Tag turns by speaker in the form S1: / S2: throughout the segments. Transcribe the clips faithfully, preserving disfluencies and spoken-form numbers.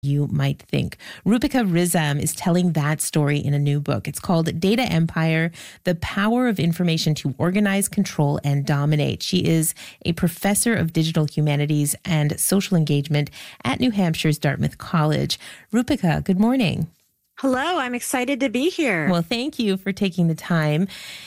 S1: you might think. Roopika Rizam is telling that story in a new book. It's called Data Empire, The Power of Information to Organize, Control, and Dominate. She is a professor of digital humanities and social engagement at New Hampshire's Dartmouth College. Roopika, good morning.
S2: Hello, I'm excited to be here.
S1: Well, thank you for taking the time.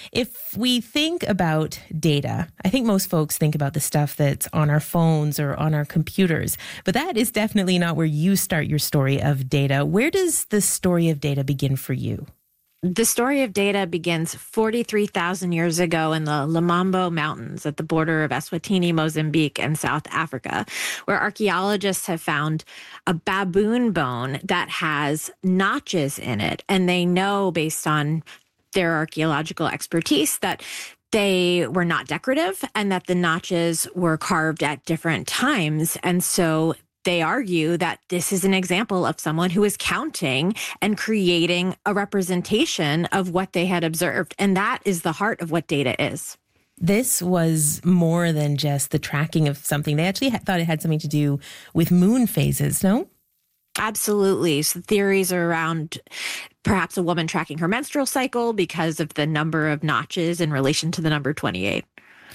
S1: If we think about data, I think most folks think about the stuff that's on our phones or on our computers, but that is definitely not where you start your story of data. Where does the story of data begin for you?
S2: The story of data begins forty-three thousand years ago in the Lumambo Mountains at the border of Eswatini, Mozambique, and South Africa, where archaeologists have found a baboon bone that has notches in it. And they know, based on their archaeological expertise, that they were not decorative and that the notches were carved at different times. And so they argue that this is an example of someone who is counting and creating a representation of what they had observed. And that is the heart of what data is.
S1: This was more than just the tracking of something. They actually thought it had something to do with moon phases, no?
S2: Absolutely. So theories are around perhaps a woman tracking her menstrual cycle because of the number of notches in relation to the number twenty-eight.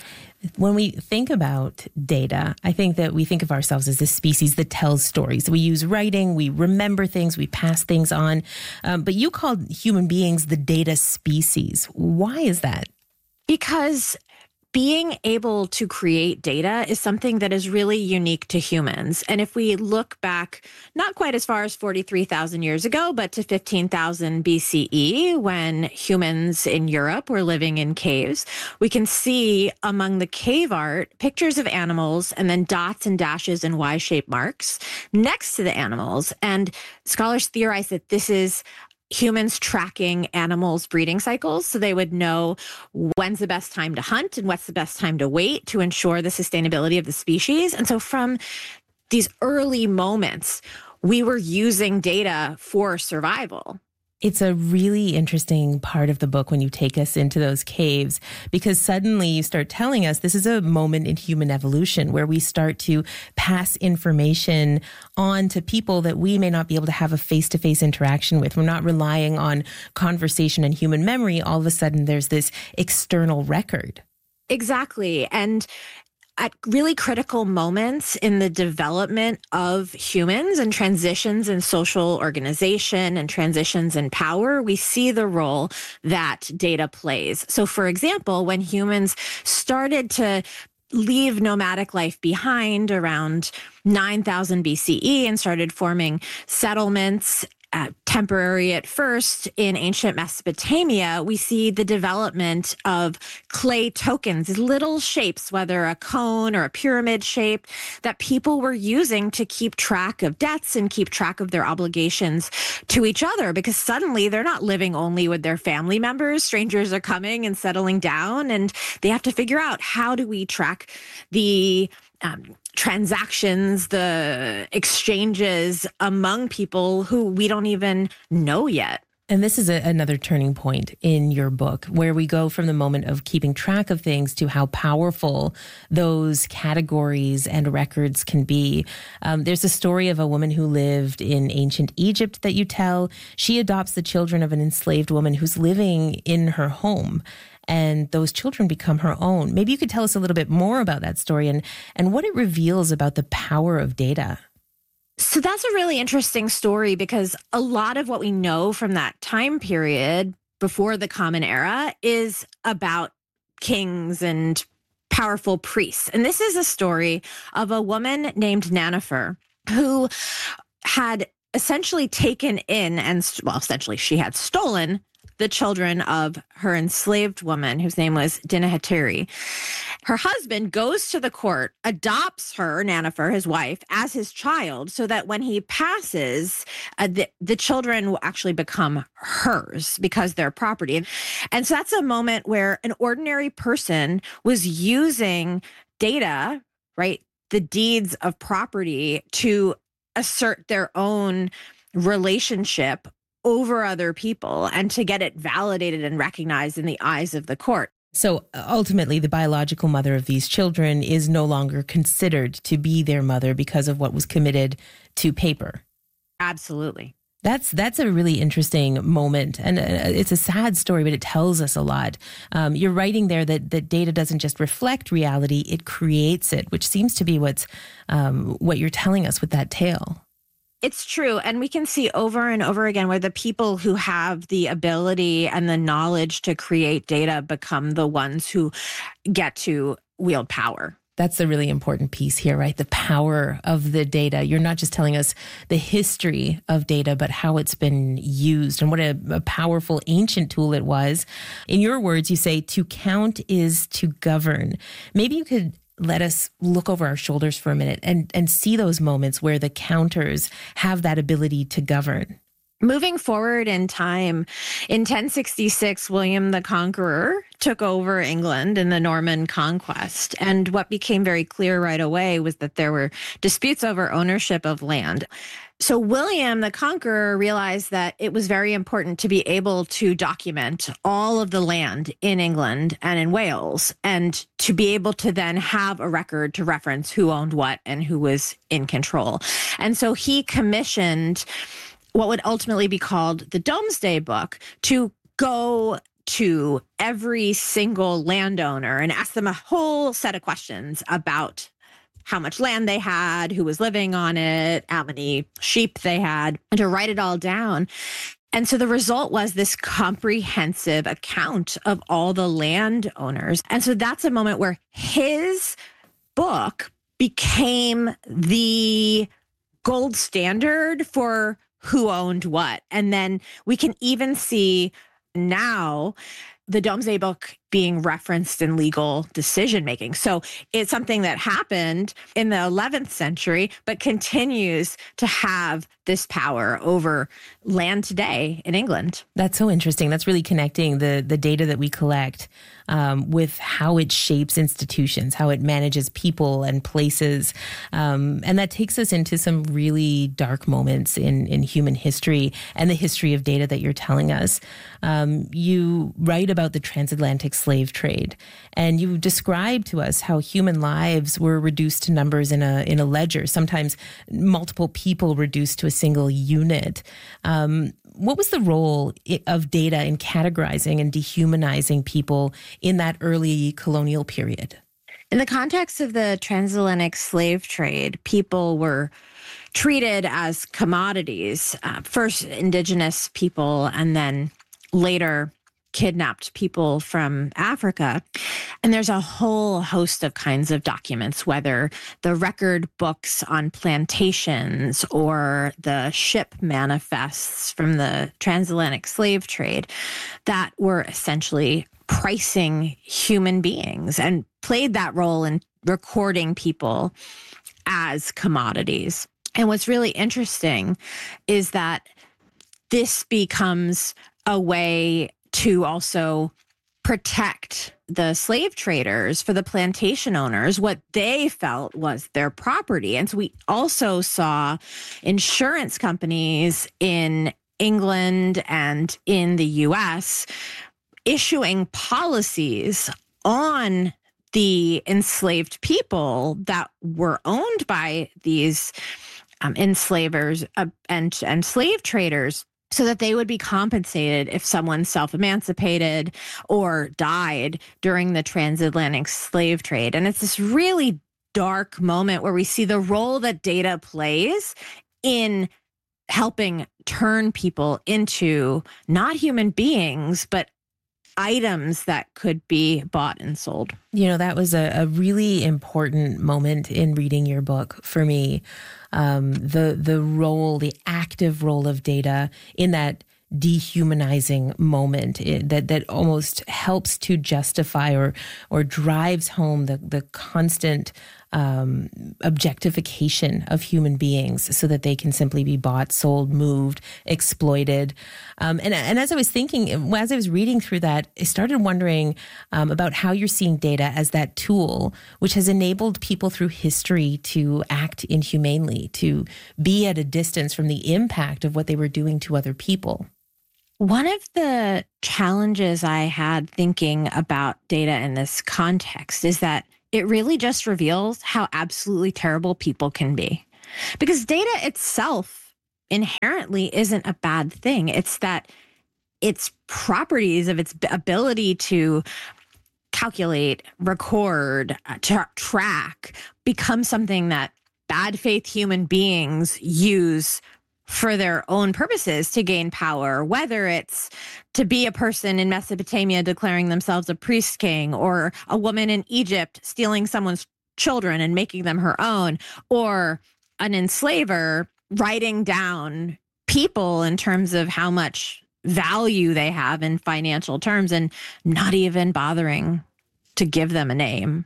S1: When we think about data, I think that we think of ourselves as a species that tells stories. We use writing, we remember things, we pass things on. Um, but you called human beings the data species. Why is that?
S2: Because being able to create data is something that is really unique to humans. And if we look back, not quite as far as forty-three thousand years ago, but to fifteen thousand B C E, when humans in Europe were living in caves, we can see among the cave art pictures of animals and then dots and dashes and Y-shaped marks next to the animals. And scholars theorize that this is humans tracking animals' breeding cycles, so they would know when's the best time to hunt and what's the best time to wait to ensure the sustainability of the species. And so from these early moments, we were using data for survival.
S1: It's a really interesting part of the book when you take us into those caves, because suddenly you start telling us this is a moment in human evolution where we start to pass information on to people that we may not be able to have a face-to-face interaction with. We're not relying on conversation and human memory. All of a sudden, there's this external record.
S2: Exactly. And at really critical moments in the development of humans and transitions in social organization and transitions in power, we see the role that data plays. So, for example, when humans started to leave nomadic life behind around nine thousand B C E and started forming settlements, Uh, temporary at first in ancient Mesopotamia, we see the development of clay tokens, little shapes, whether a cone or a pyramid shape, that people were using to keep track of debts and keep track of their obligations to each other, because suddenly they're not living only with their family members. Strangers are coming and settling down, and they have to figure out, how do we track the Um, transactions, the exchanges among people who we don't even know yet.
S1: And this is a, another turning point in your book, where we go from the moment of keeping track of things to how powerful those categories and records can be. Um, there's a story of a woman who lived in ancient Egypt that you tell. She adopts the children of an enslaved woman who's living in her home, and those children become her own. Maybe you could tell us a little bit more about that story and, and what it reveals about the power of data.
S2: So that's a really interesting story, because a lot of what we know from that time period before the Common Era is about kings and powerful priests. And this is a story of a woman named Nanifer who had essentially taken in and, well, essentially she had stolen the children of her enslaved woman, whose name was Dinahatiri. Her husband goes to the court, adopts her, Nanifer, his wife, as his child, so that when he passes, uh, the, the children will actually become hers because they're property. And so that's a moment where an ordinary person was using data, right, the deeds of property, to assert their own relationship over other people and to get it validated and recognized in the eyes of the court.
S1: So ultimately, the biological mother of these children is no longer considered to be their mother because of what was committed to paper.
S2: Absolutely.
S1: That's that's a really interesting moment, and uh, it's a sad story, but it tells us a lot. Um, you're writing there that that data doesn't just reflect reality; it creates it, which seems to be what's um, what you're telling us with that tale.
S2: It's true. And we can see over and over again where the people who have the ability and the knowledge to create data become the ones who get to wield power.
S1: That's the really important piece here, right? The power of the data. You're not just telling us the history of data, but how it's been used and what a, a powerful ancient tool it was. In your words, you say, to count is to govern. Maybe you could let us look over our shoulders for a minute and, and see those moments where the counters have that ability to govern.
S2: Moving forward in time, in ten sixty-six, William the Conqueror took over England in the Norman conquest. And what became very clear right away was that there were disputes over ownership of land. So William the Conqueror realized that it was very important to be able to document all of the land in England and in Wales, and to be able to then have a record to reference who owned what and who was in control. And so he commissioned what would ultimately be called the Domesday Book to go to every single landowner and ask them a whole set of questions about how much land they had, who was living on it, how many sheep they had, and to write it all down. And so the result was this comprehensive account of all the landowners. And so that's a moment where his book became the gold standard for who owned what. And then we can even see now the Domesday Book being referenced in legal decision making. So it's something that happened in the eleventh century, but continues to have this power over land today in England.
S1: That's so interesting. That's really connecting the the data that we collect um, with how it shapes institutions, how it manages people and places. Um, and that takes us into some really dark moments in, in human history and the history of data that you're telling us. Um, you write about the transatlantic slave trade, and you describe to us how human lives were reduced to numbers in a in a ledger, sometimes multiple people reduced to a single unit. Um, what was the role of data in categorizing and dehumanizing people in that early colonial period?
S2: In the context of the transatlantic slave trade, people were treated as commodities, uh, first indigenous people and then later kidnapped people from Africa. And there's a whole host of kinds of documents, whether the record books on plantations or the ship manifests from the transatlantic slave trade, that were essentially pricing human beings and played that role in recording people as commodities. And what's really interesting is that this becomes a way to also protect the slave traders, for the plantation owners, what they felt was their property. And so we also saw insurance companies in England and in the U S issuing policies on the enslaved people that were owned by these um, enslavers uh, and, and slave traders, so that they would be compensated if someone self-emancipated or died during the transatlantic slave trade. And it's this really dark moment where we see the role that data plays in helping turn people into not human beings, but items that could be bought and sold.
S1: You know, that was a, a really important moment in reading your book for me. Um, the the role, the active role of data in that dehumanizing moment it, that that almost helps to justify or or drives home the the constant um, objectification of human beings, so that they can simply be bought, sold, moved, exploited. Um, and and as I was thinking, as I was reading through that, I started wondering um, about how you're seeing data as that tool which has enabled people through history to act inhumanely, to be at a distance from the impact of what they were doing to other people.
S2: One of the challenges I had thinking about data in this context is that it really just reveals how absolutely terrible people can be. Because data itself inherently isn't a bad thing. It's that its properties of its ability to calculate, record, tra- track become something that bad faith human beings use for their own purposes to gain power, whether it's to be a person in Mesopotamia declaring themselves a priest king, or a woman in Egypt stealing someone's children and making them her own, or an enslaver writing down people in terms of how much value they have in financial terms and not even bothering to give them a name.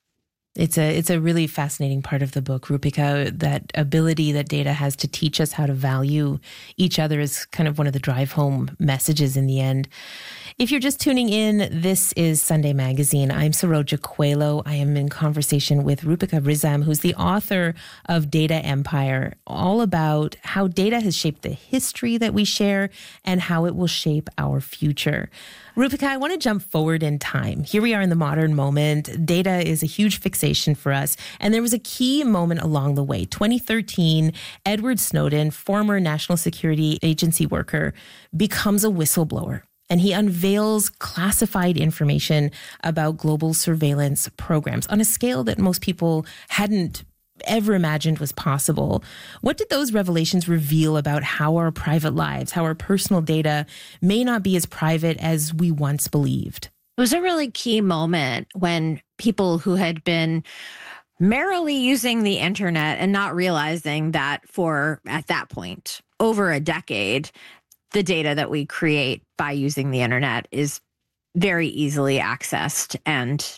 S1: It's a it's a really fascinating part of the book, Roopika. That ability that data has to teach us how to value each other is kind of one of the drive home messages in the end. If you're just tuning in, this is Sunday Magazine. I'm Saroja Coelho. I am in conversation with Roopika Risam, who's the author of Data Empire, all about how data has shaped the history that we share and how it will shape our future. Roopika, I want to jump forward in time. Here we are in the modern moment. Data is a huge fixation for us. And there was a key moment along the way. twenty thirteen, Edward Snowden, former National Security Agency worker, becomes a whistleblower. And he unveils classified information about global surveillance programs on a scale that most people hadn't ever imagined was possible. What did those revelations reveal about how our private lives, how our personal data may not be as private as we once believed?
S2: It was a really key moment when people who had been merrily using the internet and not realizing that for, at that point, over a decade, the data that we create by using the internet is very easily accessed and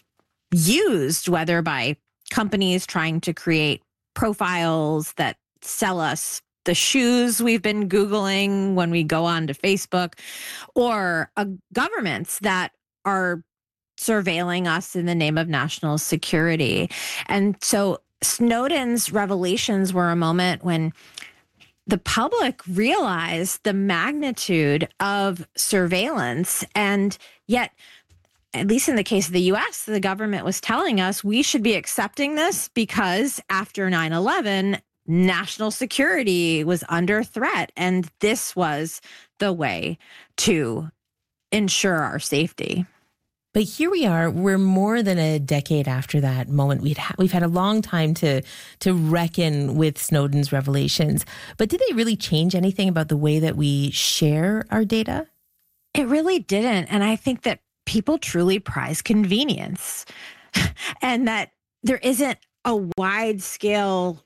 S2: used, whether by companies trying to create profiles that sell us the shoes we've been Googling when we go on to Facebook, or uh, governments that are surveilling us in the name of national security. And so Snowden's revelations were a moment when the public realized the magnitude of surveillance, and yet, at least in the case of the U S, the government was telling us we should be accepting this because after nine eleven, national security was under threat. And this was the way to ensure our safety.
S1: But here we are, we're more than a decade after that moment. We'd ha- we've had a long time to to reckon with Snowden's revelations. But did they really change anything about the way that we share our data?
S2: It really didn't. And I think that people truly prize convenience and that there isn't a wide scale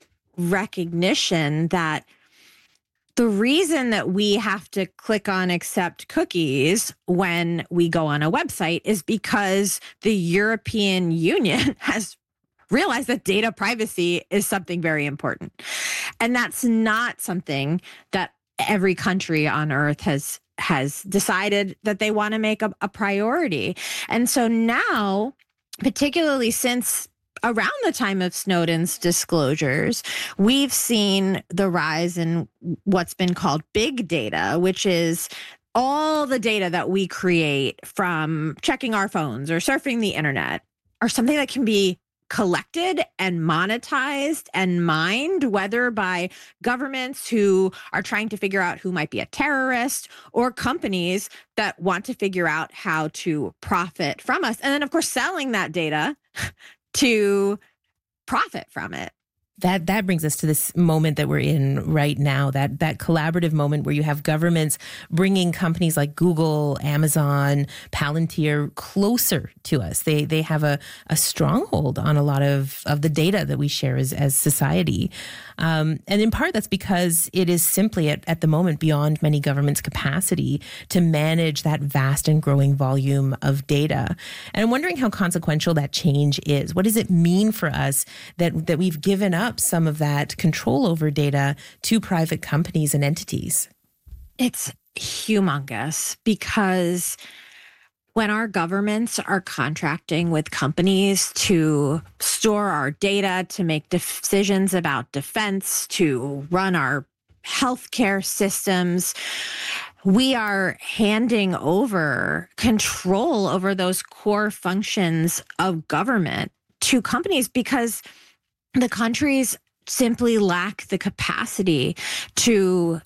S2: recognition that the reason that we have to click on accept cookies when we go on a website is because the European Union has realized that data privacy is something very important. And that's not something that every country on earth has has decided that they want to make a, a priority. And so now, particularly since around the time of Snowden's disclosures, we've seen the rise in what's been called big data, which is all the data that we create from checking our phones or surfing the internet, are something that can be collected and monetized and mined, whether by governments who are trying to figure out who might be a terrorist, or companies that want to figure out how to profit from us. And then, of course, selling that data to profit from it.
S1: That that brings us to this moment that we're in right now, that that collaborative moment where you have governments bringing companies like Google, Amazon, Palantir closer to us. They they have a, a stronghold on a lot of, of the data that we share as, as society. Um, and in part, that's because it is simply at, at the moment beyond many governments' capacity to manage that vast and growing volume of data. And I'm wondering how consequential that change is. What does it mean for us that, that we've given up some of that control over data to private companies and entities?
S2: It's humongous, because when our governments are contracting with companies to store our data, to make decisions about defense, to run our healthcare systems, we are handing over control over those core functions of government to companies, because the countries simply lack the capacity to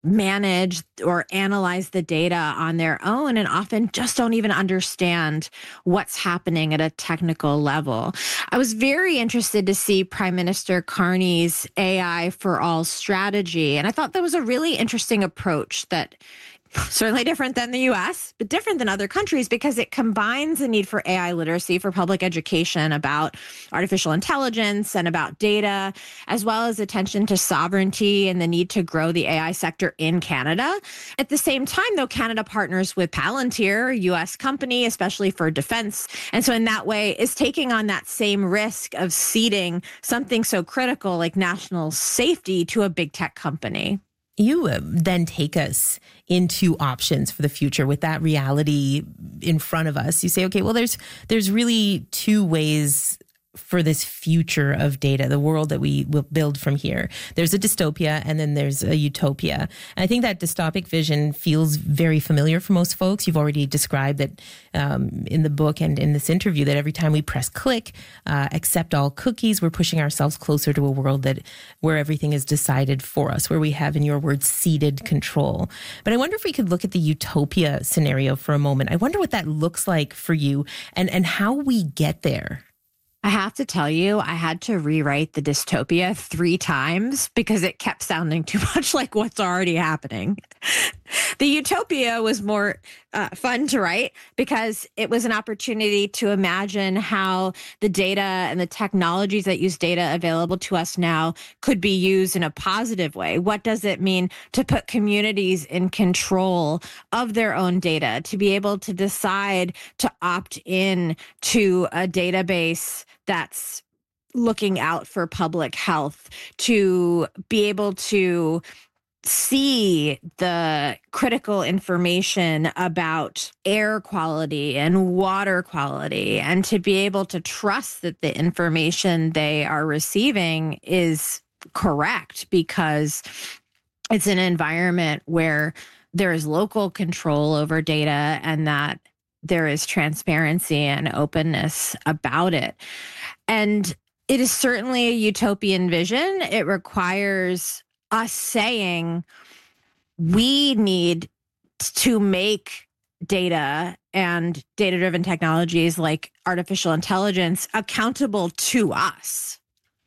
S2: manage or analyze the data on their own, and often just don't even understand what's happening at a technical level. I was very interested to see Prime Minister Carney's A I for All strategy, and I thought that was a really interesting approach that certainly different than the U S, but different than other countries because it combines the need for A I literacy for public education about artificial intelligence and about data, as well as attention to sovereignty and the need to grow the A I sector in Canada. At the same time, though, Canada partners with Palantir, a U S company, especially for defense. And so in that way is taking on that same risk of ceding something so critical like national safety to a big tech company.
S1: You uh, then take us into options for the future with that reality in front of us. You say, okay, well, there's there's really two ways for this future of data, the world that we will build from here. There's a dystopia and then there's a utopia. And I think that dystopic vision feels very familiar for most folks. You've already described that um, in the book and in this interview that every time we press click, uh, accept all cookies, we're pushing ourselves closer to a world that where everything is decided for us, where we have, in your words, ceded control. But I wonder if we could look at the utopia scenario for a moment. I wonder what that looks like for you and, and how we get there.
S2: I have to tell you, I had to rewrite the dystopia three times because it kept sounding too much like what's already happening. The utopia was more uh, fun to write because it was an opportunity to imagine how the data and the technologies that use data available to us now could be used in a positive way. What does it mean to put communities in control of their own data, to be able to decide to opt in to a database that's looking out for public health, to be able to see the critical information about air quality and water quality, and to be able to trust that the information they are receiving is correct because it's an environment where there is local control over data and that there is transparency and openness about it. And it is certainly a utopian vision. It requires us saying we need to make data and data-driven technologies like artificial intelligence accountable to us.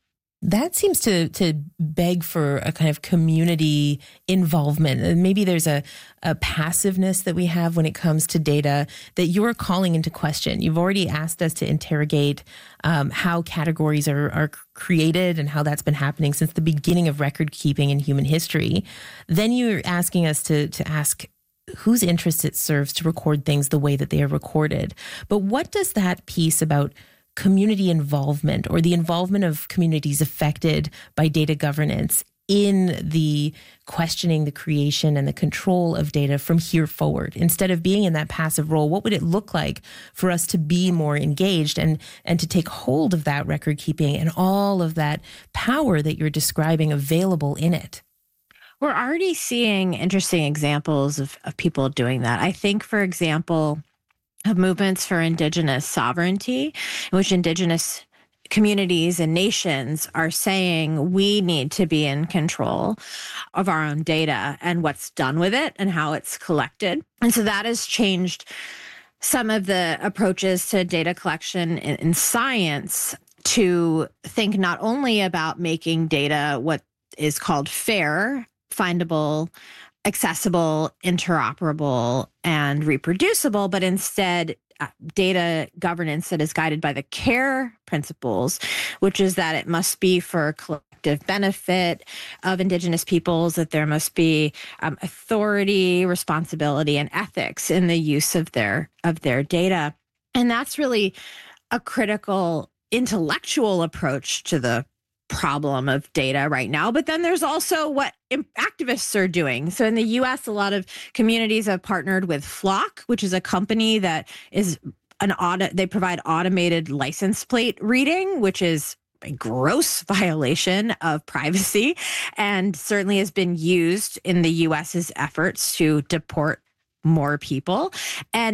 S1: That seems to to beg for a kind of community involvement. And maybe there's a, a passiveness that we have when it comes to data that you're calling into question. You've already asked us to interrogate um, how categories are, are created and how that's been happening since the beginning of record keeping in human history. Then you're asking us to to ask whose interest it serves to record things the way that they are recorded. But what does that piece about community involvement or the involvement of communities affected by data governance in the questioning, the creation and the control of data from here forward? Instead of being in that passive role, what would it look like for us to be more engaged and, and to take hold of that record keeping and all of that power that you're describing available in it?
S2: We're already seeing interesting examples of, of people doing that. I think, for example, of movements for Indigenous sovereignty, in which Indigenous communities and nations are saying we need to be in control of our own data and what's done with it and how it's collected. And so that has changed some of the approaches to data collection in, in science to think not only about making data what is called fair, findable, accessible, interoperable, and reproducible, but instead uh, data governance that is guided by the CARE principles, which is that it must be for collective benefit of Indigenous peoples, that there must be um, authority, responsibility, and ethics in the use of their of their data. And that's really a critical intellectual approach to the problem of data right now. But then there's also what activists are doing. So in the U S, a lot of communities have partnered with Flock, which is a company that is an audit. They provide automated license plate reading, which is a gross violation of privacy and certainly has been used in the U S's efforts to deport more people. And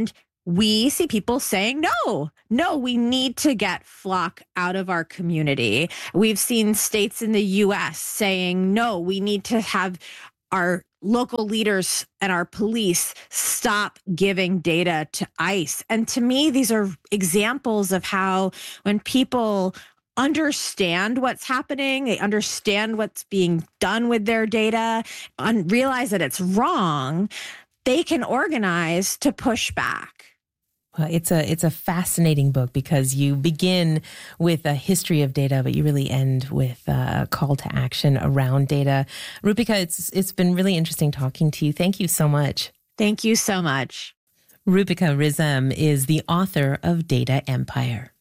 S2: we see people saying, no, no, we need to get FLoC out of our community. We've seen states in the U S saying, no, we need to have our local leaders and our police stop giving data to ICE. And to me, these are examples of how when people understand what's happening, they understand what's being done with their data, and realize that it's wrong, they can organize to push back.
S1: Well, it's a it's a fascinating book because you begin with a history of data, but you really end with a call to action around data. Roopika, it's it's been really interesting talking to you. Thank you so much.
S2: Thank you so much.
S1: Roopika Risam is the author of Data Empire.